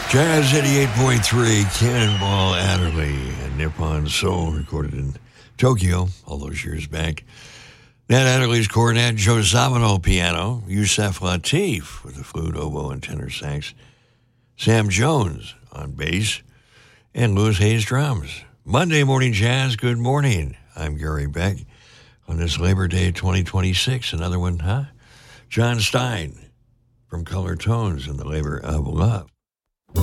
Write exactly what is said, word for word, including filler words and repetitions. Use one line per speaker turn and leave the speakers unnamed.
Jazz eighty-eight point three, Cannonball Adderley and Nippon Soul, recorded in Tokyo all those years back. Nat Adderley's cornet, Joe Zawinul piano, Yusef Lateef with the flute, oboe, and tenor sax, Sam Jones on bass, and Louis Hayes drums. Monday Morning Jazz, good morning. I'm Gary Beck. On this Labor Day twenty twenty-six, another one, huh? John Stein from Color Tones and the Labor of Love.